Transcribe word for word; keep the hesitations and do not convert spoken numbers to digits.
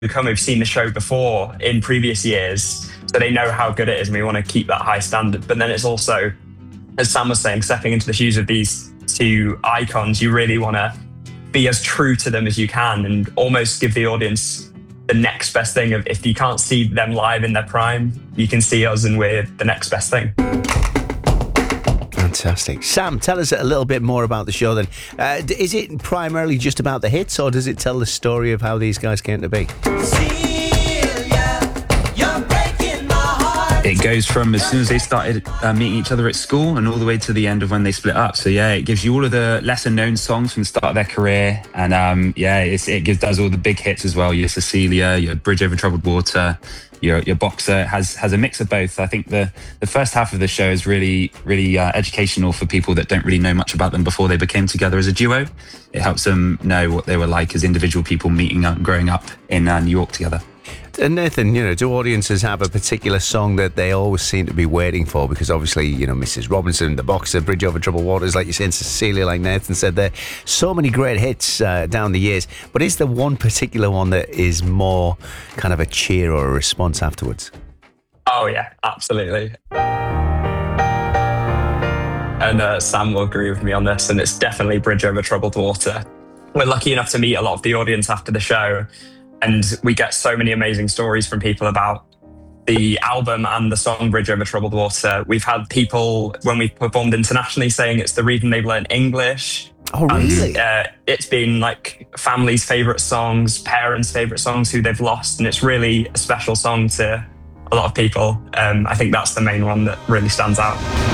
come who've seen the show before in previous years, so they know how good it is, and we want to keep that high standard. But then it's also, as Sam was saying, stepping into the shoes of these two icons, you really want to be as true to them as you can and almost give the audience the next best thing of, if you can't see them live in their prime, you can see us and we're the next best thing. Fantastic. Sam, tell us a little bit more about the show then. Uh, is it primarily just about the hits, or does it tell the story of how these guys came to be? It goes from as soon as they started uh, meeting each other at school and all the way to the end of when they split up. So yeah, it gives you all of the lesser known songs from the start of their career. And um, yeah, it's, it gives, does all the big hits as well. Your Cecilia, your Bridge Over Troubled Water, your your Boxer. It has has a mix of both. I think the, the first half of the show is really, really uh, educational for people that don't really know much about them before they became together as a duo. It helps them know what they were like as individual people meeting up, growing up in uh, New York together. And Nathan, you know, do audiences have a particular song that they always seem to be waiting for? Because obviously, you know, Missus Robinson, The Boxer, Bridge Over Troubled Waters, like you're saying, Cecilia, like Nathan said there, so many great hits uh, down the years. But is there one particular one that is more kind of a cheer or a response afterwards? Oh yeah, absolutely. And uh, Sam will agree with me on this, and it's definitely Bridge Over Troubled Water. We're lucky enough to meet a lot of the audience after the show, and we get so many amazing stories from people about the album and the song Bridge Over Troubled Water. We've had people, when we've performed internationally, saying it's the reason they've learned English. Oh, really? And, uh, it's been like families' favourite songs, parents' favourite songs who they've lost, and it's really a special song to a lot of people. Um, I think that's the main one that really stands out.